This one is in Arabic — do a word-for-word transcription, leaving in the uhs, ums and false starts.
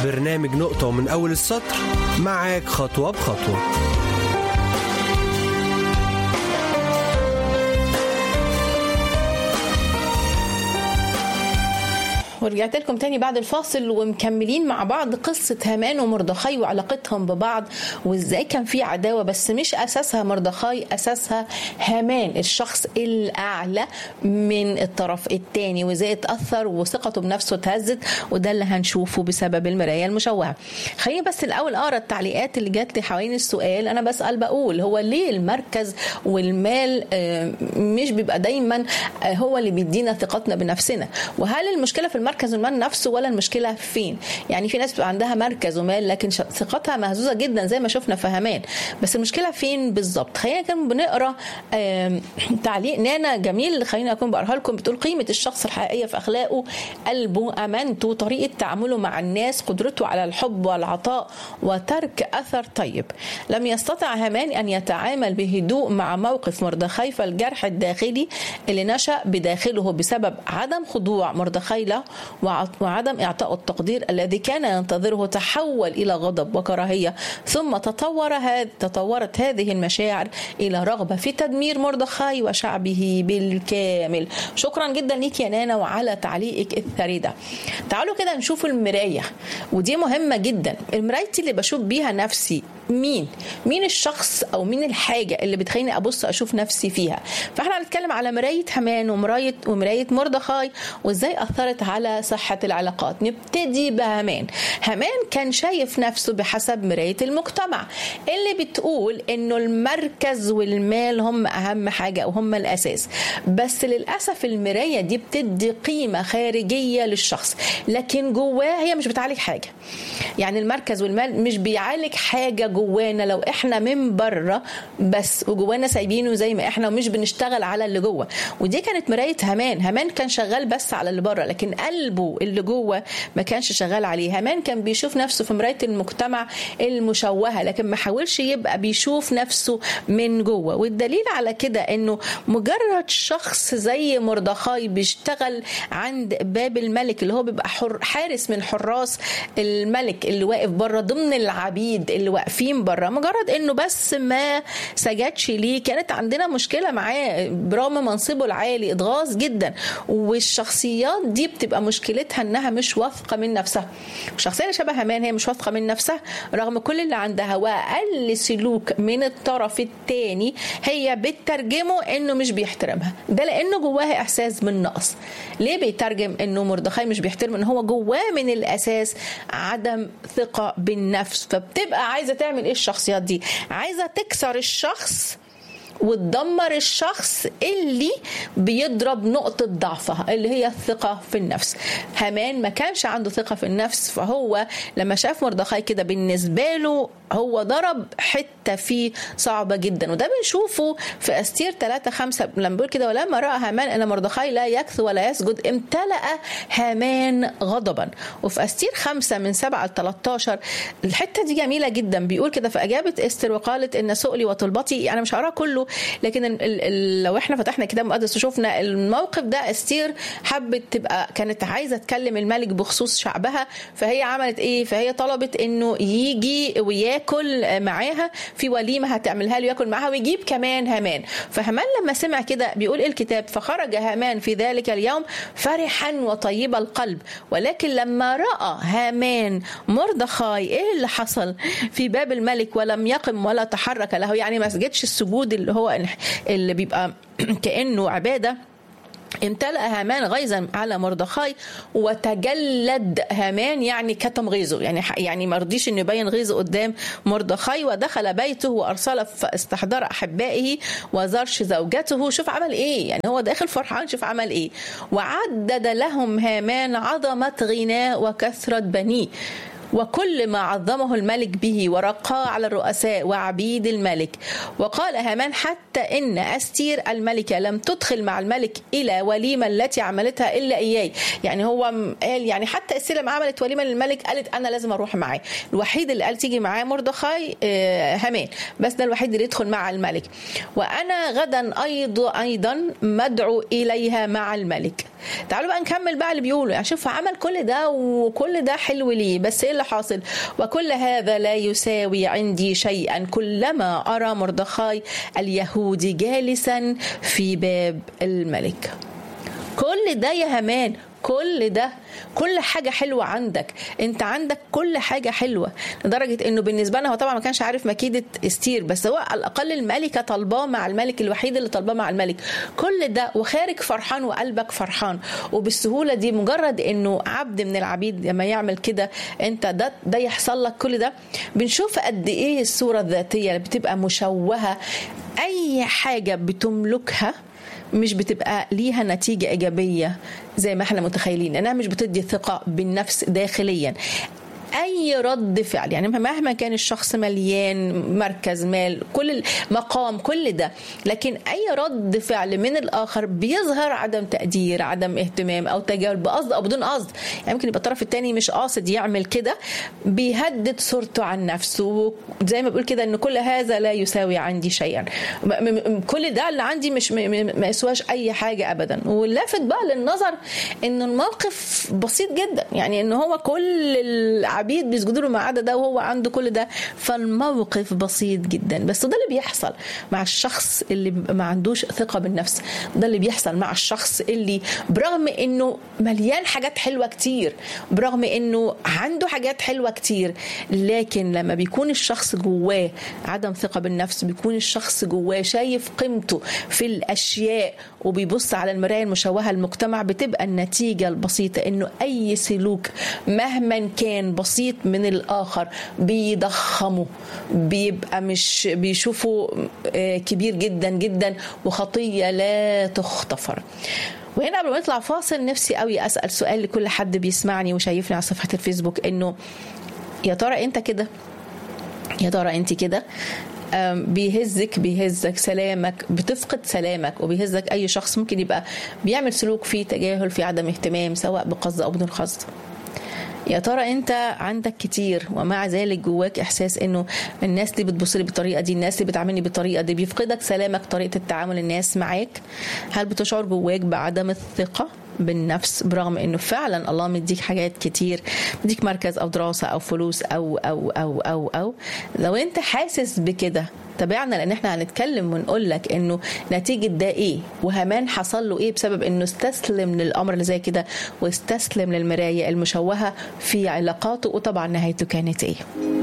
برنامج نقطة ومن أول السطر معاك خطوة بخطوة. ورجعت لكم تاني بعد الفاصل ومكملين مع بعض قصة هامان ومردخاي وعلاقتهم ببعض وازاي كان في عداوة، بس مش أساسها مردخاي، أساسها هامان الشخص الأعلى من الطرف التاني، وازاي اتأثر وثقته بنفسه اتهزت، وده اللي هنشوفه بسبب المراية المشوهة. خليني بس الأول أقرأ التعليقات اللي جات لي حوالين السؤال. أنا بسأل بقول هو ليه المركز والمال مش بيبقى دايما هو اللي بيدينا ثقتنا بنفسنا؟ وهل المشكلة في المركز مركز المال نفسه ولا المشكلة فين؟ يعني في ناس بيبقى عندها مركز ومال لكن ثقتها مهزوزة جدا زي ما شفنا في هامان، بس المشكلة فين بالظبط؟ خلينا كمان بنقرا تعليق نانا جميل، خلينا اكون بقراها لكم. بتقول قيمة الشخص الحقيقية في اخلاقه، قلبه، امانته، طريقة تعامله مع الناس، قدرته على الحب والعطاء وترك اثر طيب. لم يستطع هامان ان يتعامل بهدوء مع موقف مردخاي، فالجرح الداخلي اللي نشأ بداخله بسبب عدم خضوع مردخاي له وعدم إعطاء التقدير الذي كان ينتظره تحول إلى غضب وكراهية، ثم تطور هذ تطورت هذه المشاعر إلى رغبة في تدمير مردخاي وشعبه بالكامل. شكرا جدا ليك يا نانا وعلى تعليقك الثري ده. تعالوا كده نشوف المراية، ودي مهمة جدا. المراية اللي بشوف بيها نفسي مين؟ مين الشخص أو مين الحاجة اللي بتخليني أبص أشوف نفسي فيها؟ فإحنا هنتكلم على مراية هامان ومراية ومراية مردخاي وإزاي أثرت على صحة العلاقات. نبتدي بهامان. هامان كان شايف نفسه بحسب مراية المجتمع اللي بتقول إنه المركز والمال هم أهم حاجة وهم الأساس، بس للأسف المراية دي بتدي قيمة خارجية للشخص لكن جواه هي مش بتعالج حاجة. يعني المركز والمال مش بيعالج حاجة جوانا لو احنا من بره بس وجوانا سايبينه زي ما احنا ومش بنشتغل على اللي جوه. ودي كانت مراية هامان. هامان كان شغال بس على اللي بره لكن قلبه اللي جوه ما كانش شغال عليه. هامان كان بيشوف نفسه في مراية المجتمع المشوهة لكن ما حاولش يبقى بيشوف نفسه من جوه. والدليل على كده انه مجرد شخص زي مردخاي بيشتغل عند باب الملك اللي هو بيبقى حر حارس من حراس الملك اللي واقف بره ضمن العبيد اللي واقفين بره، مجرد انه بس ما سجدش ليه كانت عندنا مشكلة معاه برغم منصبه العالي. اتغاظ جدا. والشخصيات دي بتبقى مشكلتها انها مش واثقة من نفسها. الشخصية اللي شبه هامان هي مش واثقة من نفسها رغم كل اللي عندها، واقل سلوك من الطرف الثاني هي بتترجمه انه مش بيحترمها. ده لانه جواها احساس من نقص. ليه بيترجم انه مردخاي مش بيحترم؟ ان هو جواه من الاساس عدم ثقة بالنفس. فبتبقى عايزة تعمل ايه الشخصيات دي؟ عايزة تكسر الشخص وتدمر الشخص اللي بيضرب نقطة ضعفها اللي هي الثقة في النفس. هامان ما كانش عنده ثقة في النفس، فهو لما شاف مردخاي كده بالنسبة له هو ضرب حتة فيه صعبة جدا. وده بنشوفه في أستير ثلاثة خمسة لما بيقول كده ولما رأى هامان أن مردخاي لا يكثو ولا يسجد امتلأ هامان غضبا. وفي أستير خمسة من سبعة لثلاثة عشر الحتة دي جميلة جدا. بيقول كده فأجابت أستر وقالت إن سؤلي وطلبتي، يعني مش هقرأ كله لكن ال ال لو احنا فتحنا كتاب مقدس وشوفنا الموقف ده، أستير حبت تبقى كانت عايزة تكلم الملك بخصوص شعبها، فهي عملت ايه؟ فهي طلبت انه يجي وياكل معاها في وليمة هتعملها له ياكل معاها ويجيب كمان هامان. فهامان لما سمع كده بيقول ايه الكتاب؟ فخرج هامان في ذلك اليوم فرحا وطيب القلب، ولكن لما رأى هامان مردخاي ايه اللي حصل في باب الملك ولم يقم ولا تحرك له، يعني ما سجدش السجود اللي هو اللي بيبقى كأنه عبادة، امتلأ هامان غيظا على مردخاي وتجلد هامان، يعني كتم غيظه، يعني يعني ما رضيش انه يبين غيظه قدام مردخاي، ودخل بيته وارسل فاستحضر احبائه وزرش زوجته. شوف عمل ايه، يعني هو داخل فرحان، شوف عمل ايه. وعدد لهم هامان عظمة غناء وكثرة بنيه وكل ما عظمه الملك به ورقاه على الرؤساء وعبيد الملك. وقال هامان حتى إن أستير الملكة لم تدخل مع الملك إلى وليمة التي عملتها إلا إياي. يعني هو قال يعني حتى أستير لما عملت وليمة للملك قالت أنا لازم أروح معاه. الوحيد اللي قال تيجي معاه مردخاي هامان، بس ده الوحيد اللي يدخل مع الملك. وأنا غدا أيضا أيضا مدعو إليها مع الملك. تعالوا بقى نكمل بقى اللي بيقوله. يعني شوف عمل كل ده وكل ده حلو ليه، بس إيه اللي اللي حاصل. وكل هذا لا يساوي عندي شيئا كلما أرى مردخاي اليهودي جالسا في باب الملك. كل ده يا هامان، كل ده، كل حاجة حلوة عندك، انت عندك كل حاجة حلوة، لدرجة انه بالنسبة لنا هو طبعا ما كانش عارف مكيدة استير، بس هو على الأقل الملكة طلباه مع الملك، الوحيد اللي طلباه مع الملك. كل ده وخارج فرحان وقلبك فرحان، وبالسهولة دي مجرد انه عبد من العبيد لما يعمل كده انت ده, ده يحصل لك كل ده. بنشوف قد ايه الصورة الذاتية اللي بتبقى مشوهة، اي حاجة بتملكها مش بتبقى ليها نتيجة إيجابية زي ما احنا متخيلين، انها مش بتدي ثقة بالنفس داخليا. اي رد فعل، يعني مهما كان الشخص مليان مركز مال كل مقام كل ده، لكن اي رد فعل من الاخر بيظهر عدم تقدير، عدم اهتمام او تجاهل بقصد او بدون قصد. يعني ممكن يبقى الطرف الثاني مش قاصد يعمل كده، بيهدد صورته عن نفسه، زي ما بقول كده ان كل هذا لا يساوي عندي شيئا، كل ده اللي عندي مش ما يسواش اي حاجه ابدا. واللافت بقى للنظر ان الموقف بسيط جدا، يعني ان هو كل العبيد بيسجدوا له ما عدا ده وهو عنده كل ده، فالموقف بسيط جدا. بس ده اللي بيحصل مع الشخص اللي بيبقى ما عندوش ثقة بالنفس، ده اللي بيحصل مع الشخص اللي برغم انه مليان حاجات حلوة كتير، برغم انه عنده حاجات حلوة كتير، لكن لما بيكون الشخص جواه عدم ثقة بالنفس، بيكون الشخص جواه شايف قيمته في الاشياء وبيبص على المراية المشوهة المجتمع، بتبقى النتيجة البسيطة انه اي سلوك مهما كان بسيط من الآخر بيضخمه، بيبقى مش بيشوفه كبير جدا جدا وخطية لا تغتفر. وهنا قبل ما نطلع فاصل نفسي قوي أسأل سؤال لكل حد بيسمعني وشايفني على صفحة الفيسبوك، إنه يا ترى أنت كده؟ يا ترى أنت كده؟ بيهزك بيهزك سلامك، بتفقد سلامك وبيهزك أي شخص ممكن يبقى بيعمل سلوك فيه تجاهل، في عدم اهتمام، سواء بقصد أو بدون قصد. يا ترى انت عندك كتير ومع ذلك جواك احساس انه الناس دي بتبص لي بالطريقه دي، الناس اللي بتعاملني بالطريقه دي، بيفقدك سلامك طريقه التعامل الناس معاك؟ هل بتشعر جواك بعدم الثقه بالنفس برغم انه فعلا الله مديك حاجات كتير، مديك مركز او دراسه او فلوس او او او او او لو انت حاسس بكده تابعنا، لان احنا هنتكلم ونقول لك انه نتيجه ده ايه، وهامان حصل له ايه بسبب انه استسلم للامر اللي زي كده واستسلم للمرايه المشوهه في علاقاته، وطبعا نهايته كانت ايه.